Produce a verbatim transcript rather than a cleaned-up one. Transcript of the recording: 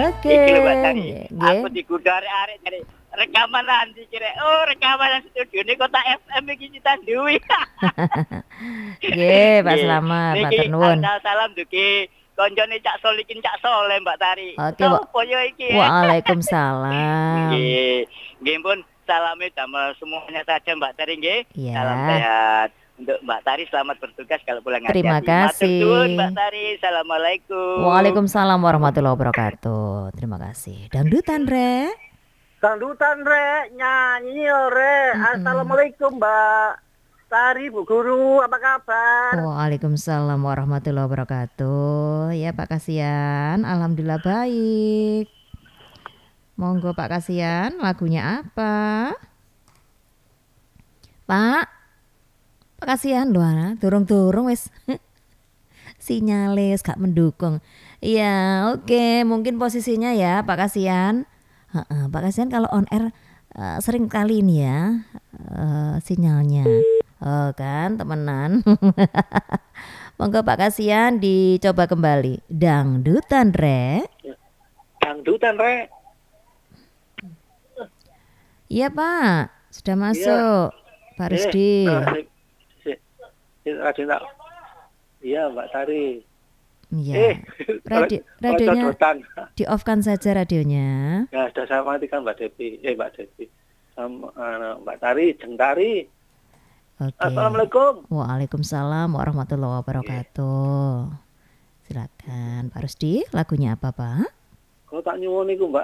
Oke. Iki lho Mbak Tari. Nggih, Aku nggih. digodha arek-arek dari rekaman nanti kira. Oh, rekaman studio ini kota F M iki kita duwe. Nggih, Pak Nggih. Slamet, matur Niki nuwun. asal salam dugi koncone Cak Solikin Cak Soleh Mbak Tari. Oke, Pak. Sopo yo iki eh? Waalaikumsalam. Nggih. Nggih pun salame damel semuanya saja Mbak Tari nggih. Iya. Salam sehat. Untuk Mbak Tari selamat bertugas kalau pulang Terima hati-hati. Matur kasih. nuwun Mbak Tari. Assalamualaikum. Waalaikumsalam warahmatullahi wabarakatuh. Terima kasih. Dangdutan, Re. Dangdutan Re, nyanyi yo Re. Mm-mm. Assalamualaikum Mbak Tari, Bu Guru, apa kabar? Waalaikumsalam warahmatullahi wabarakatuh. Ya Pak Kasihan, alhamdulillah baik. Monggo Pak Kasihan, lagunya apa? Pak, Pak Kasihan loh, ana, durung-durung wis. Sinyale wis gak mendukung. Iya, oke, mungkin posisinya ya Pak Kasihan. Heeh, Pak Kasihan kalau on air eh, sering kali ini ya eh, sinyalnya. Oh kan temenan. Monggo Pak Kasihan dicoba kembali. Dangdutan Re. Dangdutan Re. Iya Pak, sudah masuk. Pak Rusdi. Iya Mbak Tari. Iya. Eh, Radio, radionya di off kan saja radionya. Ya sudah saya matikan Mbak Devi. Eh Mbak Devi. Sama uh, Mbak Tari, Jeng Tari. Oke. Assalamualaikum. Waalaikumsalam warahmatullahi wabarakatuh. Silakan Pak Rusdi, lagunya apa Pak? Kalau tak nyuwun iku Mbak